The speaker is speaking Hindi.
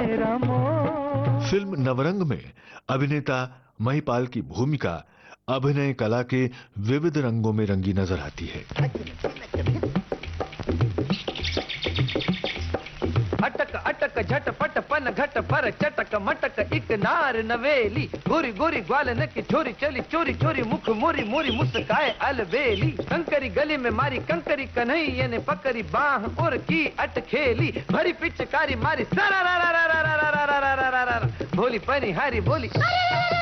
मेरा मोर। फिल्म नवरंग में अभिनेता महिपाल की भूमिका अभिनय कला के विविध रंगों में रंगी नजर आती है। अटक अटक झटपट पन घट पर चटक मटक एक नार नवेली, गोरी गोरी ग्वालन की छोरी चली चोरी चोरी मुख मोरी मोरी मुस्काए अलबेली। कंकरी गली में मारी कंकरी कन्हैया ने पकड़ी बाह और की अटखेली, भरी पिचकारी मारी सरा भोली पनी हारी बोली